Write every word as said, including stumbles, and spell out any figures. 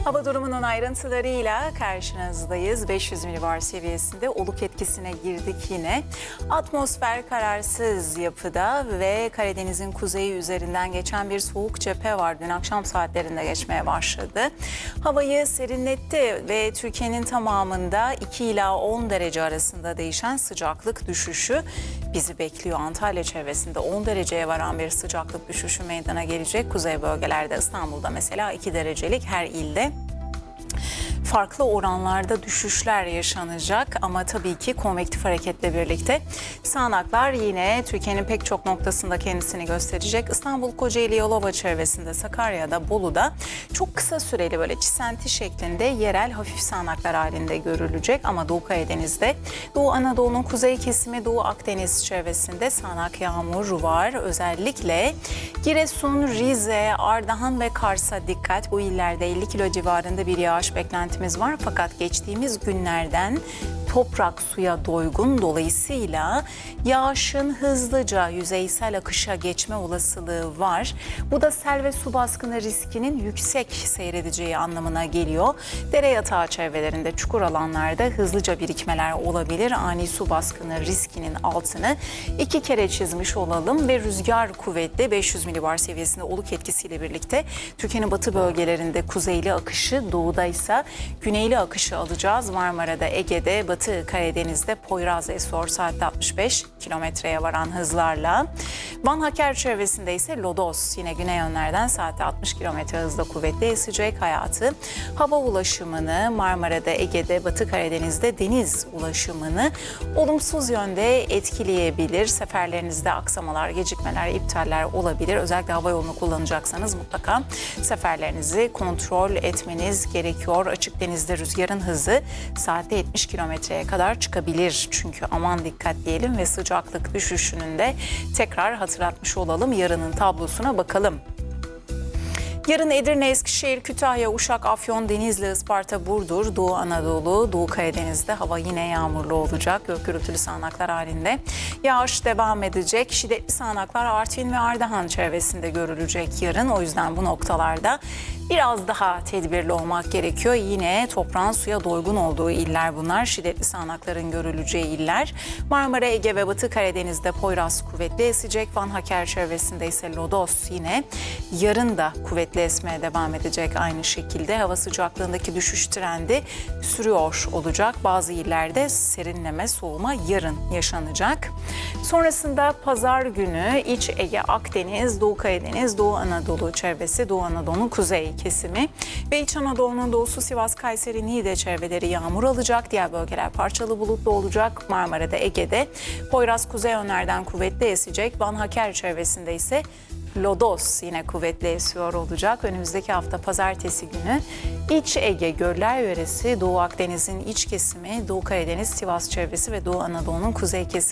Hava durumunun ayrıntılarıyla karşınızdayız. beş yüz milibar seviyesinde oluk etkisine girdik yine. Atmosfer kararsız yapıda ve Karadeniz'in kuzeyi üzerinden geçen bir soğuk cephe var. Dün akşam saatlerinde geçmeye başladı. Havayı serinletti ve Türkiye'nin tamamında iki ila on derece arasında değişen sıcaklık düşüşü bizi bekliyor. Antalya çevresinde on dereceye varan bir sıcaklık düşüşü meydana gelecek. Kuzey bölgelerde, İstanbul'da mesela iki derecelik, her ilde farklı oranlarda düşüşler yaşanacak ama tabii ki konvektif hareketle birlikte sağanaklar yine Türkiye'nin pek çok noktasında kendisini gösterecek. İstanbul, Kocaeli, Yalova çevresinde, Sakarya'da, Bolu'da çok kısa süreli böyle çisenti şeklinde yerel hafif sağanaklar halinde görülecek ama Doğu Karadeniz'de, Doğu Anadolu'nun kuzey kesimi, Doğu Akdeniz çevresinde sağanak yağmur var. Özellikle Giresun, Rize, Ardahan ve Kars'a dikkat. Bu illerde elli kilo civarında bir yağış beklentimiz var fakat geçtiğimiz günlerden toprak suya doygun, dolayısıyla yağışın hızlıca yüzeysel akışa geçme olasılığı var. Bu da sel ve su baskını riskinin yüksek seyredeceği anlamına geliyor. Dere yatağı çevrelerinde, çukur alanlarda hızlıca birikmeler olabilir. Ani su baskını riskinin altını iki kere çizmiş olalım ve rüzgar kuvvetli, beş yüz milibar seviyesinde oluk etkisiyle birlikte Türkiye'nin batı bölgelerinde kuzeyli akışı, doğuda ise güneyli akışı alacağız. Marmara'da, Ege'de, Batı Karadeniz'de Poyraz esor saatte altmış beş kilometreye varan hızlarla. Van Haker çevresinde ise lodos yine güney yönlerden saatte altmış kilometre hızla kuvvetli esecek. Hayatı, hava ulaşımını, Marmara'da, Ege'de, Batı Karadeniz'de deniz ulaşımını olumsuz yönde etkileyebilir. Seferlerinizde aksamalar, gecikmeler, iptaller olabilir. Özellikle hava yolunu kullanacaksanız mutlaka seferlerinizi kontrol etmeniz gerekiyor. Açık denizde rüzgarın hızı saatte yetmiş kilometreye kadar çıkabilir. Çünkü aman dikkat diyelim ve sıcaklık düşüşünün de tekrar hatırlatmış olalım. Yarının tablosuna bakalım. Yarın Edirne, Eskişehir, Kütahya, Uşak, Afyon, Denizli, Isparta, Burdur, Doğu Anadolu, Doğu Karadeniz'de hava yine yağmurlu olacak. Gök gürültülü sağanaklar halinde yağış devam edecek. Şiddetli sağanaklar Artvin ve Ardahan çevresinde görülecek yarın. O yüzden bu noktalarda biraz daha tedbirli olmak gerekiyor. Yine toprağın suya doygun olduğu iller bunlar. Şiddetli sağanakların görüleceği iller. Marmara, Ege ve Batı Karadeniz'de Poyraz kuvvetli esecek. Van Haker çevresinde ise lodos yine yarın da kuvvetli esmeye devam edecek aynı şekilde. Hava sıcaklığındaki düşüş trendi sürüyor olacak. Bazı illerde serinleme, soğuma yarın yaşanacak. Sonrasında pazar günü İç Ege, Akdeniz, Doğu Karadeniz, Doğu Anadolu çevresi, Doğu Anadolu'nun kuzey kesimi ve İç Anadolu'nun doğusu, Sivas, Kayseri, Niğde çevreleri yağmur alacak. Diğer bölgeler parçalı bulutlu olacak. Marmara'da, Ege'de Poyraz kuzey yönlerden kuvvetli esecek. Van Haker çevresinde ise lodos yine kuvvetli esiyor olacak. Önümüzdeki hafta pazartesi günü İç Ege, Göller yöresi, Doğu Akdeniz'in iç kesimi, Doğu Karadeniz, Sivas çevresi ve Doğu Anadolu'nun kuzey kesimi